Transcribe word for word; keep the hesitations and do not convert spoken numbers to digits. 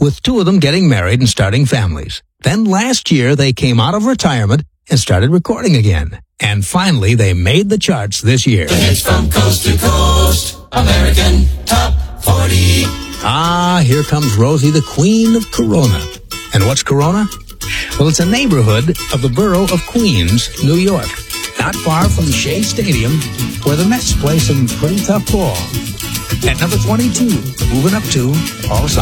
with two of them getting married and starting families. Then last year, they came out of retirement and started recording again. And finally, they made the charts this year. The hits from coast to coast, American Top forty. Ah, here comes Rosie, the queen of Corona. And what's Corona? Well, it's a neighborhood of the borough of Queens, New York. Not far from Shea Stadium, where the Mets play some pretty tough ball. At number twenty-two, moving up to Paul Simon.